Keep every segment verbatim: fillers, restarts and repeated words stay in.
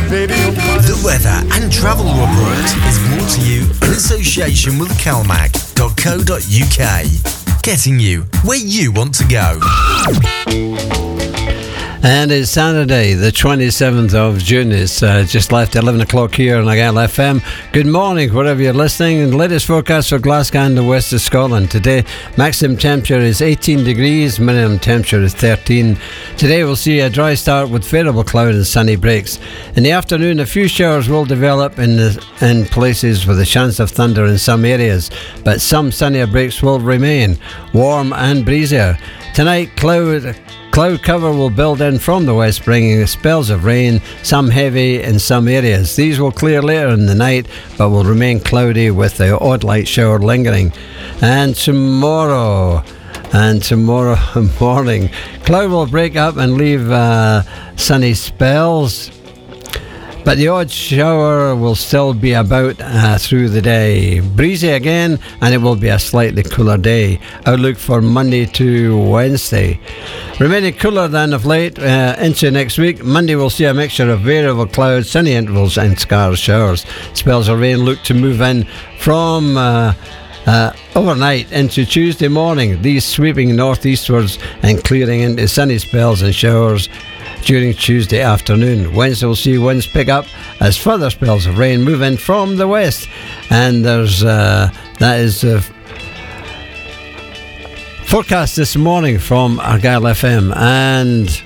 The weather and travel report is brought to you in association with calmac dot co dot uk. Getting you where you want to go. And it's Saturday, the twenty-seventh of June. It's uh, just left eleven o'clock here on Argyll F M. Good morning, wherever you're listening. And the latest forecast for Glasgow and the west of Scotland. Today, maximum temperature is eighteen degrees, minimum temperature is thirteen. Today, we'll see a dry start with variable cloud and sunny breaks. In the afternoon, a few showers will develop in, the, in places with a chance of thunder in some areas, but some sunnier breaks will remain, warm and breezier. Tonight, cloud... Cloud cover will build in from the west, bringing spells of rain, some heavy in some areas. These will clear later in the night, but will remain cloudy with the odd light shower lingering. And tomorrow, and tomorrow morning, cloud will break up and leave uh, sunny spells, but the odd shower will still be about uh, through the day. Breezy again, and it will be a slightly cooler day. Outlook for Monday to Wednesday. Remaining cooler than of late uh, into next week. Monday will see a mixture of variable clouds, sunny intervals and scarce showers. Spells of rain look to move in from uh, uh, overnight into Tuesday morning. These sweeping northeastwards and clearing into sunny spells and showers during Tuesday afternoon. Wednesday will see winds pick up as further spells of rain move in from the west, and there's uh, that is the uh, forecast this morning from Argyll F M. And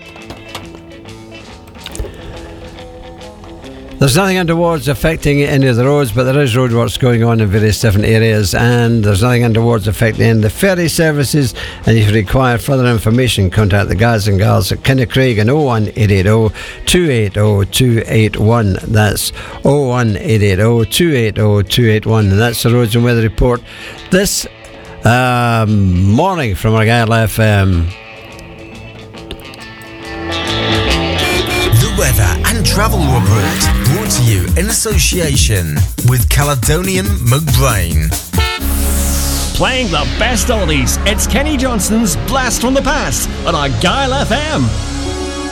there's nothing underwards affecting any of the roads, but there is roadworks going on in various different areas, and there's nothing underwards affecting any of the ferry services. And if you require further information, contact the guys and girls at Kinnacraig on oh one eight eight oh, two eight oh, two eight one. That's oh one eight eight oh, two eight oh, two eight one. And that's the roads and weather report this um, morning from Argyll F M. The weather and travel report brought to you in association with Caledonian McBrain. Playing the best oldies, it's Kenny Johnson's Blast from the Past on Argyll F M.